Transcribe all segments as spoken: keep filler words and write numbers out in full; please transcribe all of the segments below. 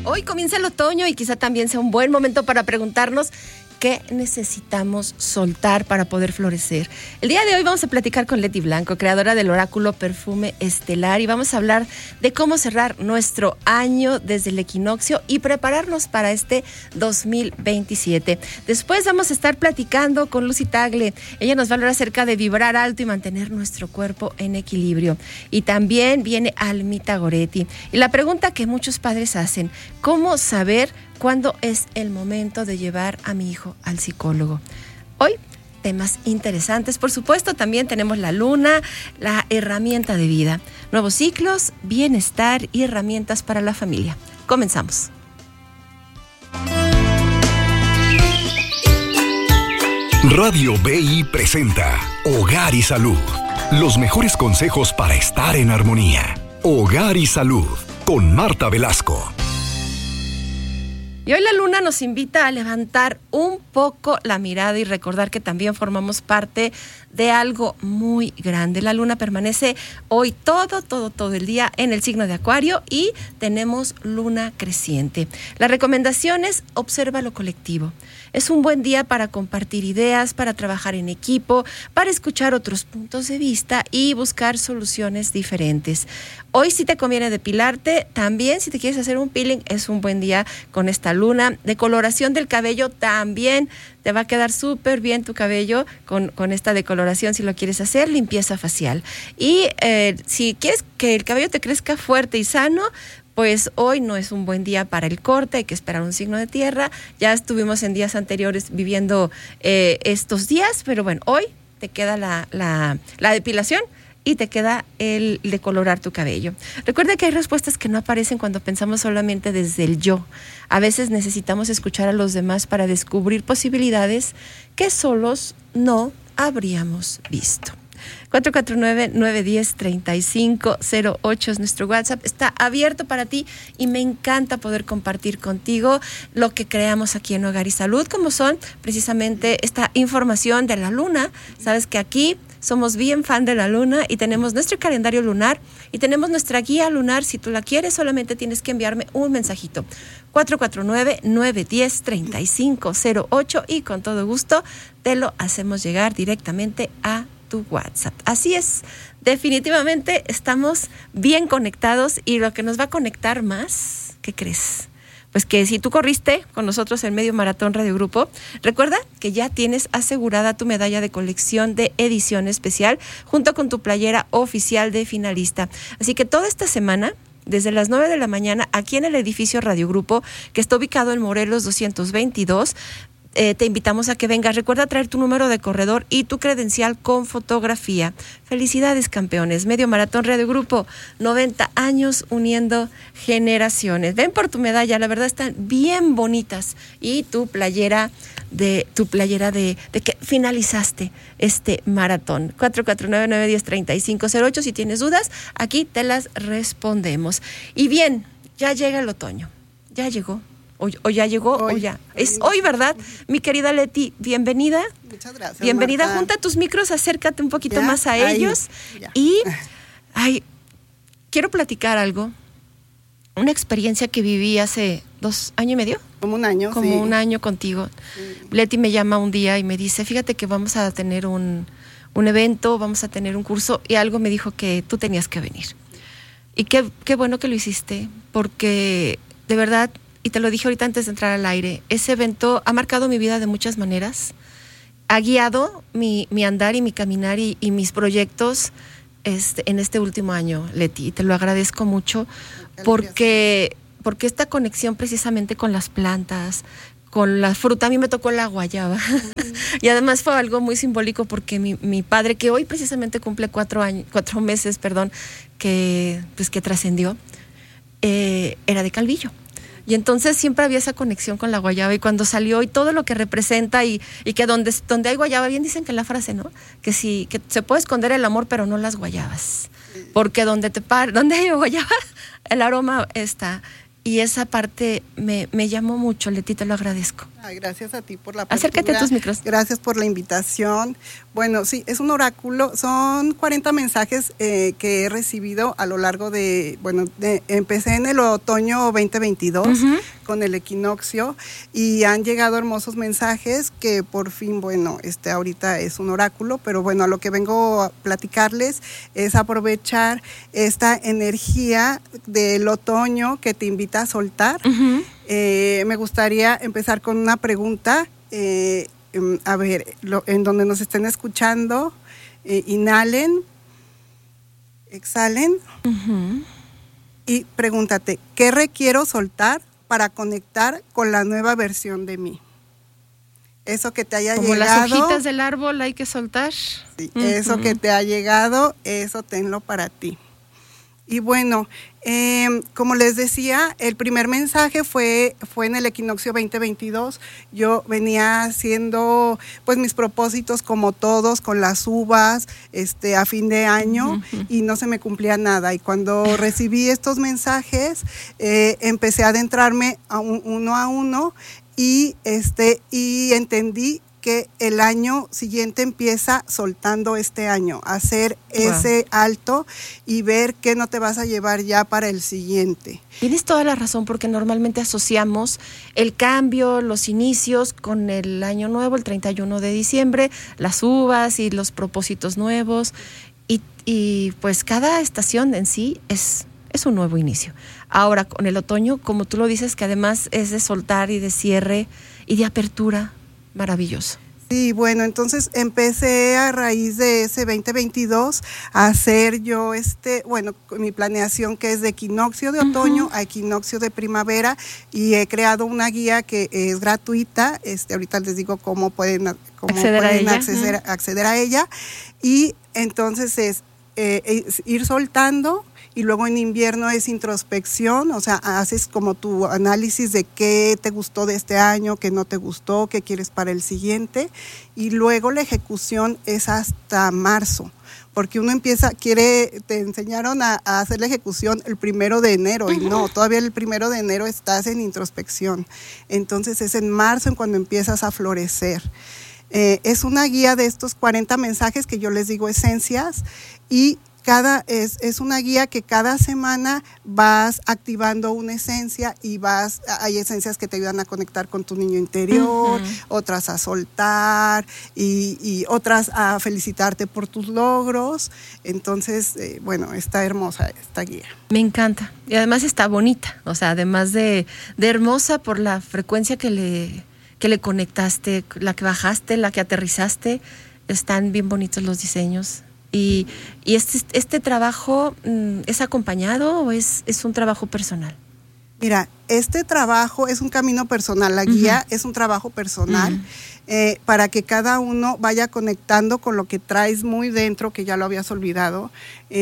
Hoy comienza el otoño y quizá también sea un buen momento para preguntarnos qué necesitamos soltar para poder florecer. El día de hoy vamos a platicar con Leti Blanco, creadora del oráculo Perfume Estelar, y vamos a hablar de cómo cerrar nuestro año desde el equinoccio y prepararnos para este dos mil veintisiete. Después vamos a estar platicando con Lucy Tagle. Ella nos va a hablar acerca de vibrar alto y mantener nuestro cuerpo en equilibrio. Y también viene Almita Goretti. Y la pregunta que muchos padres hacen, ¿cómo saber cuándo es el momento de llevar a mi hijo al psicólogo? Hoy, temas interesantes. Por supuesto, también tenemos la luna, la herramienta de vida. Nuevos ciclos, bienestar y herramientas para la familia. Comenzamos. Radio B I presenta Hogar y Salud. Los mejores consejos para estar en armonía. Hogar y Salud, con Marta Velasco. Y hoy la luna nos invita a levantar un poco la mirada y recordar que también formamos parte de algo muy grande. La luna permanece hoy todo, todo, todo el día en el signo de Acuario y tenemos luna creciente. La recomendación es observa lo colectivo. Es un buen día para compartir ideas, para trabajar en equipo, para escuchar otros puntos de vista y buscar soluciones diferentes. Hoy sí te conviene depilarte. También si te quieres hacer un peeling es un buen día con esta luna. Decoloración del cabello también. Te va a quedar súper bien tu cabello con, con esta decoloración si lo quieres hacer. Limpieza facial. Y eh, si quieres que el cabello te crezca fuerte y sano, pues hoy no es un buen día para el corte, hay que esperar un signo de tierra. Ya estuvimos en días anteriores viviendo eh, estos días, pero bueno, hoy te queda la, la, la depilación y te queda el decolorar tu cabello. Recuerda que hay respuestas que no aparecen cuando pensamos solamente desde el yo. A veces necesitamos escuchar a los demás para descubrir posibilidades que solos no habríamos visto. cuatro cuatro nueve, nueve uno cero, tres cinco cero ocho es nuestro WhatsApp. Está abierto para ti y me encanta poder compartir contigo lo que creamos aquí en Hogar y Salud, como son precisamente esta información de la luna. Sabes que aquí somos bien fan de la luna y tenemos nuestro calendario lunar y tenemos nuestra guía lunar. Si tú la quieres, solamente tienes que enviarme un mensajito. cuatro cuatro nueve, nueve uno cero, tres cinco cero ocho y con todo gusto te lo hacemos llegar directamente a tu WhatsApp. Así es, definitivamente estamos bien conectados y lo que nos va a conectar más, ¿qué crees? Pues que si tú corriste con nosotros el Medio Maratón Radio Grupo, recuerda que ya tienes asegurada tu medalla de colección de edición especial junto con tu playera oficial de finalista. Así que toda esta semana, desde las nueve de la mañana, aquí en el edificio Radio Grupo, que está ubicado en Morelos doscientos veintidós, Eh, te invitamos a que vengas. Recuerda traer tu número de corredor y tu credencial con fotografía. Felicidades, campeones. Medio Maratón Radio Grupo, noventa años uniendo generaciones. Ven por tu medalla, la verdad están bien bonitas. Y tu playera de tu playera de, de que finalizaste este maratón. cuatro cuatro nueve, nueve uno cero, tres cinco cero ocho. Si tienes dudas, aquí te las respondemos. Y bien, ya llega el otoño. Ya llegó. O, o ya llegó, hoy, o ya. Es hoy, ¿verdad? Mi querida Leti, bienvenida. Muchas gracias, Bienvenida. Marta. Junta tus micros, acércate un poquito ¿Ya? más a Ahí, ellos. ya. Y, ay, quiero platicar algo. Una experiencia que viví hace dos años y medio. Como un año, Como sí. un año contigo. Sí. Leti me llama un día y me dice, fíjate que vamos a tener un, un evento, vamos a tener un curso, y algo me dijo que tú tenías que venir. Y qué, qué bueno que lo hiciste, porque de verdad, y te lo dije ahorita antes de entrar al aire, ese evento ha marcado mi vida de muchas maneras, ha guiado mi, mi andar y mi caminar y, y mis proyectos este, en este último año, Leti, y te lo agradezco mucho porque, porque esta conexión precisamente con las plantas, con la fruta, a mí me tocó la guayaba, mm. y además fue algo muy simbólico porque mi, mi padre, que hoy precisamente cumple cuatro años, cuatro meses, perdón, que, pues, que trascendió, eh, era de Calvillo. Y entonces siempre había esa conexión con la guayaba, y cuando salió y todo lo que representa y, y que donde, donde hay guayaba, bien dicen que la frase, ¿no? Que sí, que se puede esconder el amor, pero no las guayabas. Porque donde te par, donde hay guayaba, el aroma está. Y esa parte me, me llamó mucho, Leti, te lo agradezco. Ay, gracias a ti por la apertura. Acércate a tus micros. Gracias por la invitación. Bueno, sí, es un oráculo, son cuarenta mensajes eh, que he recibido a lo largo de, bueno, de, empecé en el otoño veinte veintidós uh-huh. con el equinoccio y han llegado hermosos mensajes que por fin, bueno, este ahorita es un oráculo, pero bueno, a lo que vengo a platicarles es aprovechar esta energía del otoño que te invita a soltar. Uh-huh. Eh, me gustaría empezar con una pregunta. Eh, A ver, lo, en donde nos estén escuchando, eh, inhalen, exhalen uh-huh. y pregúntate, ¿qué requiero soltar para conectar con la nueva versión de mí? Eso que te haya Como llegado. Como las hojitas del árbol hay que soltar. Sí, uh-huh. Eso que te ha llegado, eso tenlo para ti. Y bueno, eh, como les decía, el primer mensaje fue, fue en el equinoccio veinte veintidós. Yo venía haciendo pues mis propósitos como todos, con las uvas, este, a fin de año, uh-huh. y no se me cumplía nada. Y cuando recibí estos mensajes, eh, empecé a adentrarme a un, uno a uno y, este, y entendí que el año siguiente empieza soltando este año, hacer wow. ese alto y ver qué no te vas a llevar ya para el siguiente. Tienes toda la razón, porque normalmente asociamos el cambio, los inicios con el año nuevo, el treinta y uno de diciembre, las uvas y los propósitos nuevos, y, y pues cada estación en sí es, es un nuevo inicio. Ahora con el otoño, como tú lo dices, que además es de soltar y de cierre y de apertura. Maravilloso. Sí, bueno, entonces empecé a raíz de ese veinte veintidós a hacer yo este, bueno, mi planeación que es de equinoccio de otoño uh-huh. a equinoccio de primavera, y he creado una guía que es gratuita. Este, ahorita les digo cómo pueden, cómo acceder, pueden a acceder, uh-huh. acceder a ella, y entonces es, eh, es ir soltando. Y luego en invierno es introspección, o sea, haces como tu análisis de qué te gustó de este año, qué no te gustó, qué quieres para el siguiente. Y luego la ejecución es hasta marzo, porque uno empieza, quiere, te enseñaron a, a hacer la ejecución el primero de enero, y no, todavía el primero de enero estás en introspección. Entonces es en marzo en cuando empiezas a florecer. Eh, es una guía de estos cuarenta mensajes que yo les digo esencias, y Cada, es, es una guía que cada semana vas activando una esencia, y vas, hay esencias que te ayudan a conectar con tu niño interior, uh-huh. otras a soltar, y, y otras a felicitarte por tus logros. Entonces, eh, bueno, está hermosa esta guía. Me encanta, y además está bonita, o sea, además de, de hermosa por la frecuencia que le, que le conectaste, la que bajaste, la que aterrizaste, están bien bonitos los diseños. Y, y este, este trabajo, ¿es acompañado o es, es un trabajo personal? Mira, este trabajo es un camino personal, la guía uh-huh. es un trabajo personal, uh-huh. eh, para que cada uno vaya conectando con lo que traes muy dentro, que ya lo habías olvidado.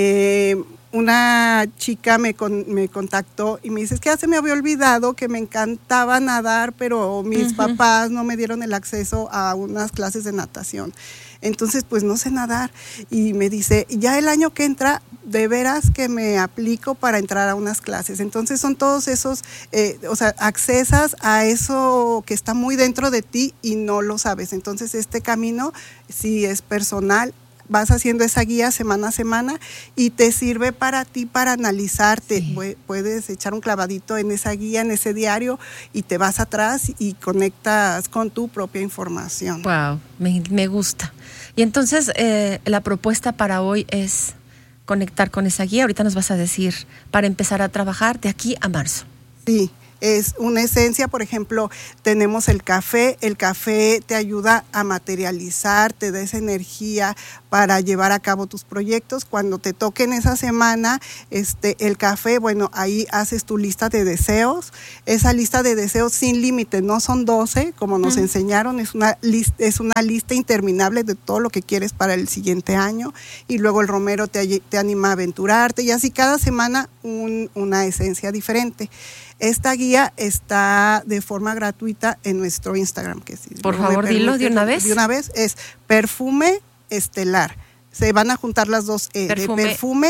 Eh, una chica me, con, me contactó y me dice, es que ya se me había olvidado que me encantaba nadar, pero mis uh-huh. papás no me dieron el acceso a unas clases de natación. Entonces, pues no sé nadar, y me dice, ya el año que entra, de veras que me aplico para entrar a unas clases. Entonces son todos esos, eh, o sea, accesas a eso que está muy dentro de ti y no lo sabes. Entonces este camino sí es personal. Vas haciendo esa guía semana a semana y te sirve para ti, para analizarte. Sí. Puedes echar un clavadito en esa guía, en ese diario, y te vas atrás y conectas con tu propia información. Wow, me, me gusta. Y entonces eh, la propuesta para hoy es conectar con esa guía. Ahorita nos vas a decir, para empezar a trabajar de aquí a marzo. Sí. Es una esencia, por ejemplo, tenemos el café. El café te ayuda a materializar, te da esa energía para llevar a cabo tus proyectos. Cuando te toque en esa semana este, el café, bueno, ahí haces tu lista de deseos. Esa lista de deseos sin límite, no son doce, como nos uh-huh. enseñaron, es una, list, es una lista interminable de todo lo que quieres para el siguiente año. Y luego el romero te, te anima a aventurarte, y así cada semana un, una esencia diferente. Esta guía está de forma gratuita en nuestro Instagram. Que si Por favor, permite, dilo de una vez. De una vez, es Perfume Estelar. Se van a juntar las dos E, perfume. de Perfume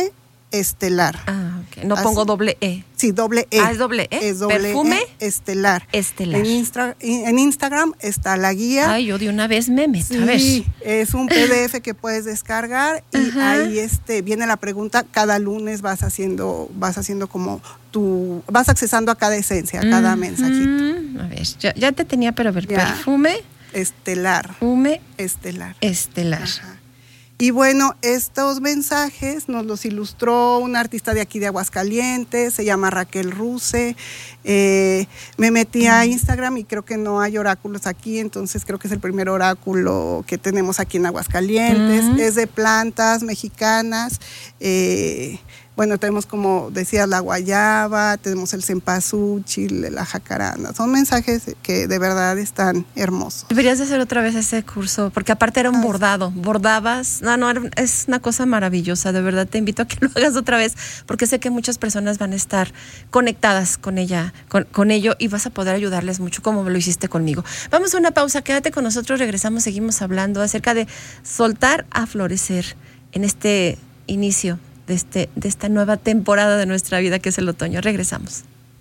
Estelar. Ah, ok. No Así. pongo doble E. Sí, doble E. Ah, es doble E. Es doble Perfume E, Estelar. Estelar. En, Instra- en Instagram está la guía. Ay, yo de una vez me meto. Sí, A ver. es un P D F que puedes descargar y Ajá. ahí este viene la pregunta. Cada lunes vas haciendo, vas haciendo como tu, vas accesando a cada esencia, a cada Mm, mensajito. mm, a ver, ya, ya te tenía, pero a ver, Ya. perfume, Estelar, perfume estelar. estelar. Ajá. Y bueno, estos mensajes nos los ilustró una artista de aquí de Aguascalientes, se llama Raquel Ruse. Eh, me metí a Instagram y creo que no hay oráculos aquí, entonces creo que es el primer oráculo que tenemos aquí en Aguascalientes. Mm. Es de plantas mexicanas. Eh, bueno, tenemos, como decías, la guayaba, tenemos el cempasúchil, la jacaranda. Son mensajes que de verdad están hermosos. Deberías de hacer otra vez ese curso, porque aparte era un Ah, bordado, bordabas, no, no, era- es una cosa maravillosa, de verdad te invito a que lo hagas otra vez, porque sé que muchas personas van a estar conectadas con ella, con, con ello, y vas a poder ayudarles mucho como lo hiciste conmigo. Vamos a una pausa, quédate con nosotros, regresamos, seguimos hablando acerca de soltar a florecer en este inicio de, este, de esta nueva temporada de nuestra vida que es el otoño. Regresamos.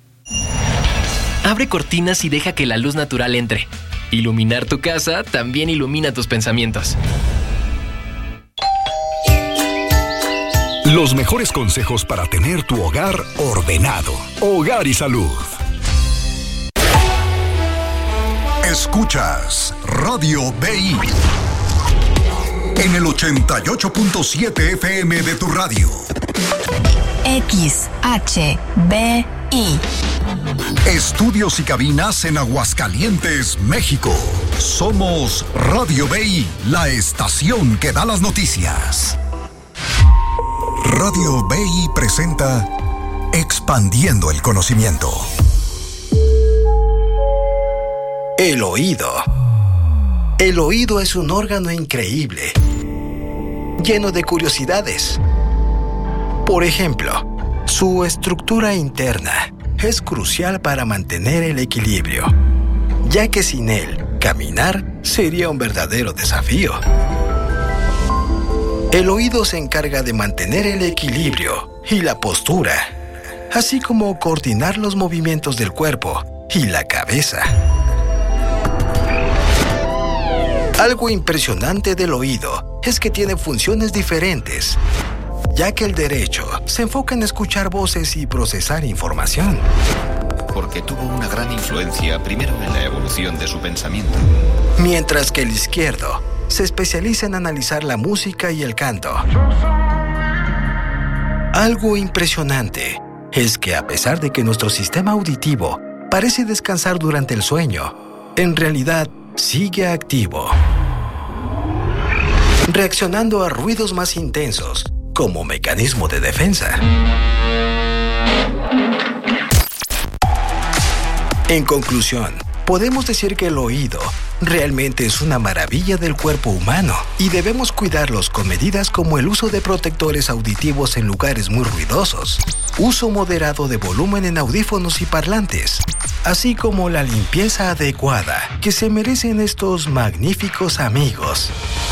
Abre cortinas y deja que la luz natural entre. Iluminar tu casa también ilumina tus pensamientos. Los mejores consejos para tener tu hogar ordenado. Hogar y Salud. Escuchas Radio B I en el ochenta y ocho punto siete F M de tu radio. X H B I. Estudios y cabinas en Aguascalientes, México. Somos Radio B I, la estación que da las noticias. Radio B I presenta Expandiendo el conocimiento. El oído. El oído es un órgano increíble, lleno de curiosidades. Por ejemplo, su estructura interna es crucial para mantener el equilibrio, ya que sin él, caminar sería un verdadero desafío. El oído se encarga de mantener el equilibrio y la postura, así como coordinar los movimientos del cuerpo y la cabeza. Algo impresionante del oído es que tiene funciones diferentes, ya que el derecho se enfoca en escuchar voces y procesar información. Porque tuvo una gran influencia primero en la evolución de su pensamiento. Mientras que el izquierdo se especializa en analizar la música y el canto. Algo impresionante es que a pesar de que nuestro sistema auditivo parece descansar durante el sueño, en realidad sigue activo, reaccionando a ruidos más intensos como mecanismo de defensa. En conclusión, podemos decir que el oído realmente es una maravilla del cuerpo humano y debemos cuidarlos con medidas como el uso de protectores auditivos en lugares muy ruidosos, uso moderado de volumen en audífonos y parlantes, así como la limpieza adecuada que se merecen estos magníficos amigos.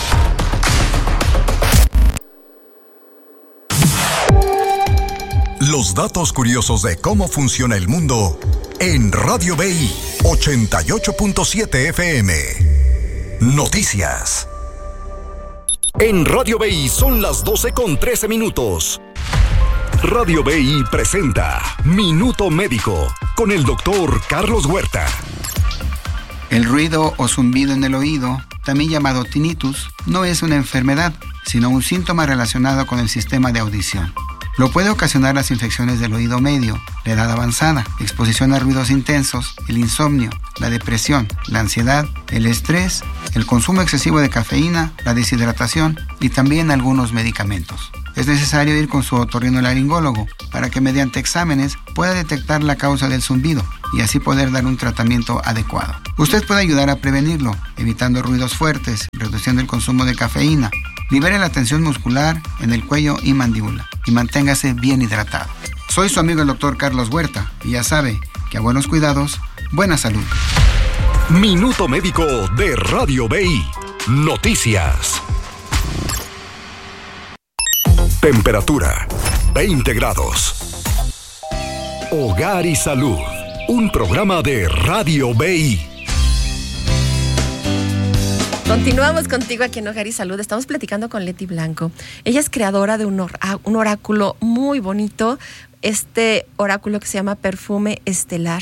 Los datos curiosos de cómo funciona el mundo en Radio B I ochenta y ocho punto siete F M. Noticias. En Radio B I son las doce con trece minutos. Radio B I presenta Minuto Médico con el doctor Carlos Huerta. El ruido o zumbido en el oído, también llamado tinnitus, no es una enfermedad, sino un síntoma relacionado con el sistema de audición. Lo puede ocasionar las infecciones del oído medio, la edad avanzada, exposición a ruidos intensos, el insomnio, la depresión, la ansiedad, el estrés, el consumo excesivo de cafeína, la deshidratación y también algunos medicamentos. Es necesario ir con su otorrinolaringólogo para que mediante exámenes pueda detectar la causa del zumbido y así poder dar un tratamiento adecuado. Usted puede ayudar a prevenirlo, evitando ruidos fuertes, reduciendo el consumo de cafeína. Libere la tensión muscular en el cuello y mandíbula y manténgase bien hidratado. Soy su amigo el doctor Carlos Huerta y ya sabe que a buenos cuidados, buena salud. Minuto Médico de Radio B I. Noticias. Temperatura. veinte grados. Hogar y Salud, un programa de Radio B I. Continuamos contigo aquí en Hogar y Salud. Estamos platicando con Leti Blanco. Ella es creadora de un, or- un oráculo muy bonito, este oráculo que se llama Perfume Estelar,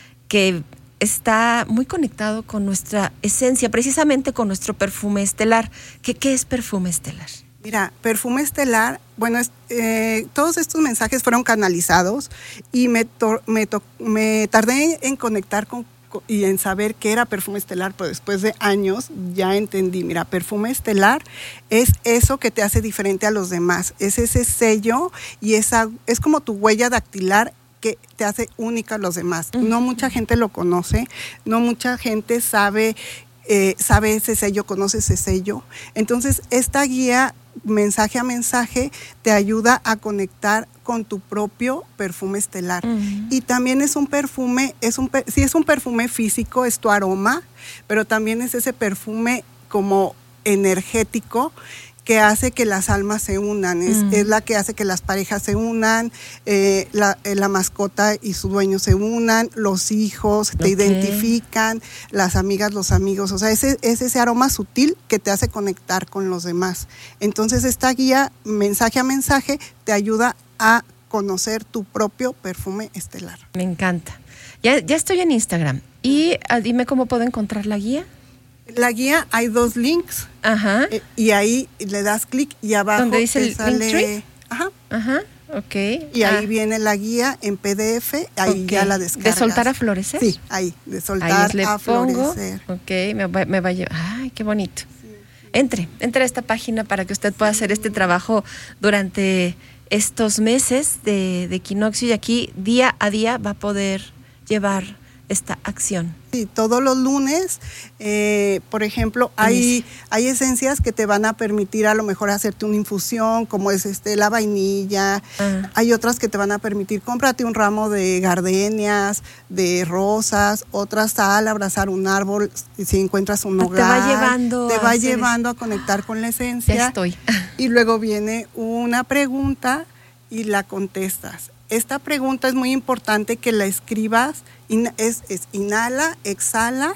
que está muy conectado con nuestra esencia, precisamente con nuestro perfume estelar. ¿Qué, qué es perfume estelar? Mira, perfume estelar, bueno, es, eh, todos estos mensajes fueron canalizados y me, to- me, to- me tardé en conectar con y en saber qué era perfume estelar, pero después de años ya entendí. Mira, perfume estelar es eso que te hace diferente a los demás, es ese sello y esa, es como tu huella dactilar que te hace única a los demás. Uh-huh. No mucha gente lo conoce, no mucha gente sabe, eh, sabe ese sello, conoce ese sello. Entonces, esta guía mensaje a mensaje te ayuda a conectar con tu propio perfume estelar. Uh-huh. Y también es un perfume, es un sí es un perfume físico, es tu aroma, pero también es ese perfume como energético que hace que las almas se unan, es, uh-huh. es la que hace que las parejas se unan, eh, la, eh, la mascota y su dueño se unan, los hijos te okay. identifican, las amigas, los amigos, o sea, ese, es ese aroma sutil que te hace conectar con los demás. Entonces esta guía, mensaje a mensaje, te ayuda a conocer tu propio perfume estelar. Me encanta. Ya, ya estoy en Instagram. Y uh, dime cómo puedo encontrar la guía. La guía hay dos links. Ajá. Eh, y ahí le das clic y abajo ¿dónde dice te el sale, Linktree? Ajá. Ajá. Ok. Y ah. ahí viene la guía en P D F, ahí okay. ya la descargas. ¿De soltar a florecer? Sí, ahí, de soltar ahí le a pongo, florecer. Ok, me va, me va a llevar. Ay, qué bonito. Sí. Entre, entre a esta página para que usted pueda hacer este trabajo durante estos meses de, de equinoccio y aquí día a día va a poder llevar esta acción. Sí, todos los lunes, eh, por ejemplo, hay, hay esencias que te van a permitir a lo mejor hacerte una infusión, como es este la vainilla. Ah. Hay otras que te van a permitir, cómprate un ramo de gardenias, de rosas, otras sal, abrazar un árbol, si encuentras un hogar. Te va llevando. Te va a llevando a conectar con la esencia. Ya estoy. Y luego viene una pregunta y la contestas. Esta pregunta es muy importante que la escribas, in, es, es inhala, exhala,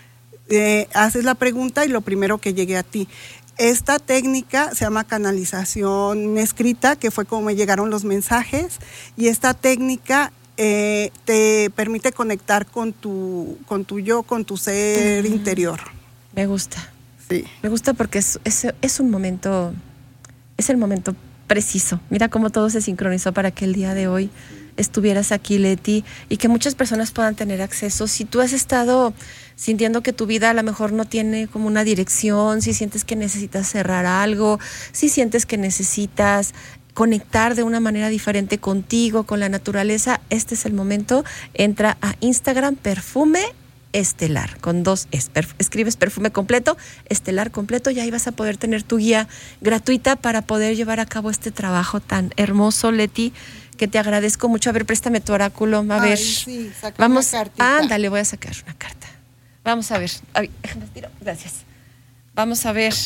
eh, haces la pregunta y lo primero que llegue a ti. Esta técnica se llama canalización escrita, que fue como me llegaron los mensajes, y esta técnica eh, te permite conectar con tu, con tu yo, con tu ser mm. interior. Me gusta. Sí. Me gusta porque es, es, es un momento, es el momento preciso. Mira cómo todo se sincronizó para que el día de hoy estuvieras aquí, Leti, y que muchas personas puedan tener acceso. Si tú has estado sintiendo que tu vida a lo mejor no tiene como una dirección, si sientes que necesitas cerrar algo, si sientes que necesitas conectar de una manera diferente contigo, con la naturaleza, este es el momento. Entra a Instagram, Perfume Estelar, con dos es. Perf- escribes perfume completo, estelar completo, y ahí vas a poder tener tu guía gratuita para poder llevar a cabo este trabajo tan hermoso, Leti, que te agradezco mucho. A ver, préstame tu oráculo, a ver. Ay, sí, saca vamos, una cartita. ándale, voy a sacar una carta. Vamos a ver. Ay, déjame tiro. Gracias. Vamos a ver.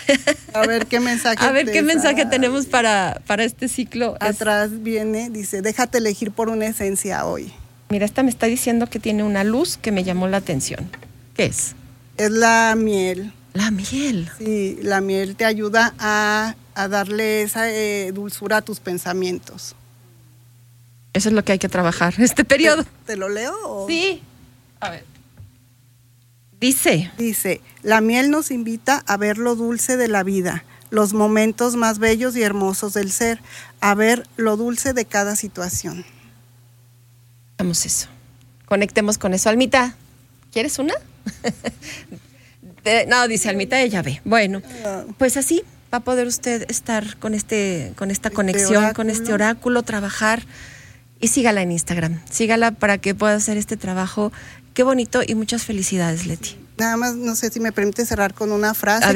A ver qué mensaje. A ver qué mensaje sale. tenemos para, para este ciclo. Atrás es... viene, dice, déjate elegir por una esencia hoy. Mira, esta me está diciendo que tiene una luz que me llamó la atención. ¿Qué es? Es la miel. La miel. Sí, la miel te ayuda a, a darle esa eh, dulzura a tus pensamientos. Eso es lo que hay que trabajar este periodo. ¿Te, te lo leo? O? Sí. A ver. Dice. Dice, la miel nos invita a ver lo dulce de la vida, los momentos más bellos y hermosos del ser, a ver lo dulce de cada situación. Hagamos eso. Conectemos con eso. Almita, ¿quieres una? de, no, dice Almita, ella ve. Bueno, pues así va a poder usted estar con este, con esta este conexión, oráculo. con este oráculo, trabajar, y sígala en Instagram. Sígala para que pueda hacer este trabajo. Qué bonito y muchas felicidades, Leti. Nada más, no sé si me permite cerrar con una frase.